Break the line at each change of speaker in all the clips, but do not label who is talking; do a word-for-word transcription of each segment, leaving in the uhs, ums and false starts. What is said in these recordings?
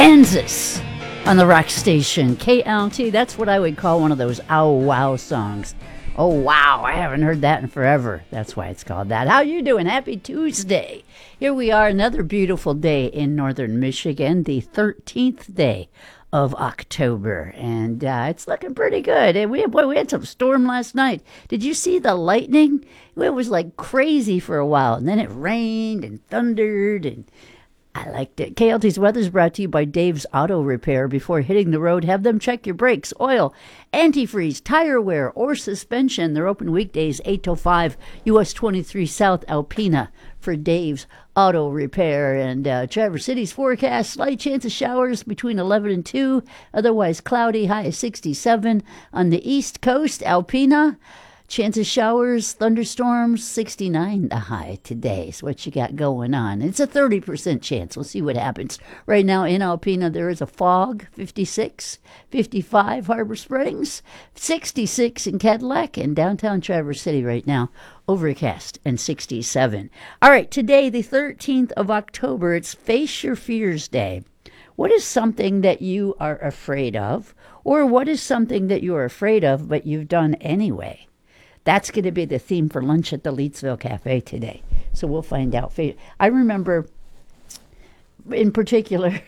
Kansas on the rock station K L T. That's what I would call one of those ow wow songs. Oh wow, I haven't heard that in forever. That's why it's called that. How you doing? Happy Tuesday. Here we are, another beautiful day in northern Michigan, the thirteenth day of October, and uh, it's looking pretty good. And we, boy, we had some storm last night. Did you see the lightning? It was like crazy for a while, and then it rained and thundered, and I liked it. K L T's weather is brought to you by Dave's Auto Repair. Before hitting the road, have them check your brakes, oil, antifreeze, tire wear, or suspension. They're open weekdays eight till five, U S twenty-three South Alpena for Dave's Auto Repair. And uh, Traverse City's forecast, slight chance of showers between eleven and two, otherwise cloudy, high of sixty-seven. On the East Coast, Alpena, chance of showers, thunderstorms, sixty-nine the high today is what you got going on. It's a thirty percent chance. We'll see what happens. Right now in Alpena, there is a fog, fifty-six, fifty-five Harbor Springs, sixty-six in Cadillac, and downtown Traverse City right now, overcast and sixty-seven. All right, today, the thirteenth of October, it's Face Your Fears Day. What is something that you are afraid of, or what is something that you are afraid of but you've done anyway? That's going to be the theme for lunch at the Leetsville Cafe today. So we'll find out. I remember, in particular,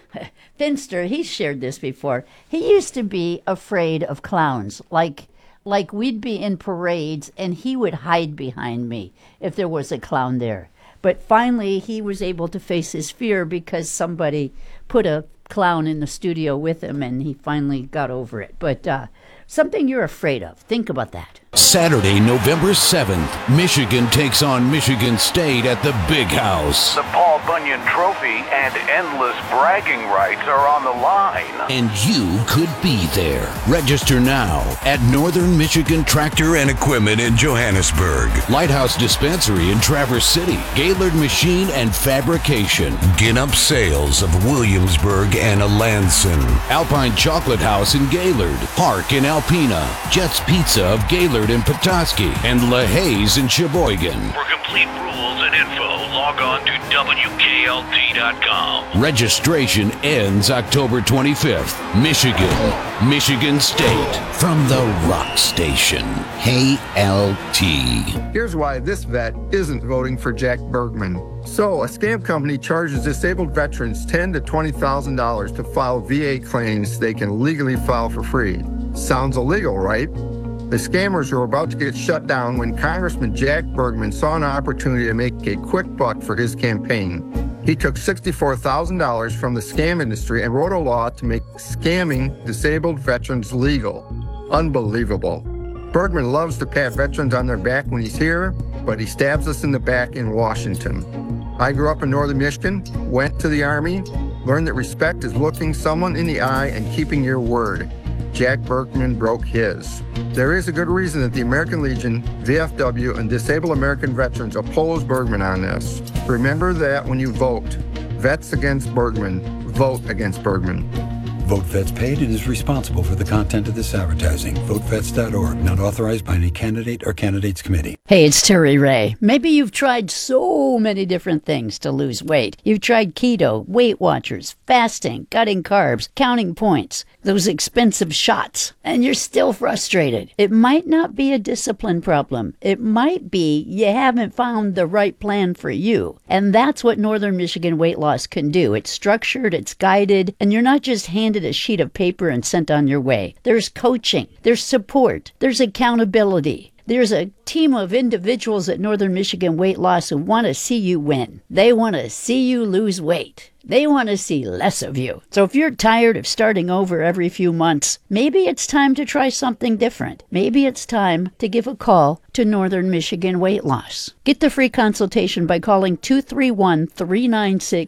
Finster, he's shared this before. He used to be afraid of clowns. Like, like we'd be in parades, and he would hide behind me if there was a clown there. But finally, he was able to face his fear because somebody put a clown in the studio with him, and he finally got over it. But uh, something you're afraid of. Think about that.
Saturday, November seventh, Michigan takes on Michigan State at the Big House.
The Paul Bunyan Trophy and endless bragging rights are on the line.
And you could be there. Register now at Northern Michigan Tractor and Equipment in Johannesburg, Lighthouse Dispensary in Traverse City, Gaylord Machine and Fabrication, Ginnup Sales of Williamsburg and Alanson, Alpine Chocolate House in Gaylord, Park in Alpena, Jets Pizza of Gaylord in Petoskey, and LaHaye's in Sheboygan.
For complete rules and info, log on to W K L T dot com.
Registration ends October twenty-fifth. Michigan, Michigan State, from the rock station, K L T.
Here's why this vet isn't voting for Jack Bergman. So, a scam company charges disabled veterans ten thousand to twenty thousand dollars to file V A claims they can legally file for free. Sounds illegal, right? The scammers were about to get shut down when Congressman Jack Bergman saw an opportunity to make a quick buck for his campaign. He took sixty-four thousand dollars from the scam industry and wrote a law to make scamming disabled veterans legal. Unbelievable. Bergman loves to pat veterans on their back when he's here, but he stabs us in the back in Washington. I grew up in northern Michigan, went to the Army, learned that respect is looking someone in the eye and keeping your word. Jack Bergman broke his. There is a good reason that the American Legion, V F W, and Disabled American Veterans oppose Bergman on this. Remember that when you vote. Vets against Bergman. Vote against Bergman.
Vote Vets paid and is responsible for the content of this advertising. vote vets dot org, not authorized by any candidate or candidates committee.
Hey, it's Terry Ray. Maybe you've tried so many different things to lose weight. You've tried keto, Weight Watchers, fasting, cutting carbs, counting points, those expensive shots, and you're still frustrated. It might not be a discipline problem. It might be you haven't found the right plan for you. And that's what Northern Michigan Weight Loss can do. It's structured, it's guided, and you're not just handed a sheet of paper and sent on your way. There's coaching, there's support, there's accountability. There's a team of individuals at Northern Michigan Weight Loss who want to see you win. They want to see you lose weight. They want to see less of you. So if you're tired of starting over every few months, maybe it's time to try something different. Maybe it's time to give a call to Northern Michigan Weight Loss. Get the free consultation by calling two three one, three nine six,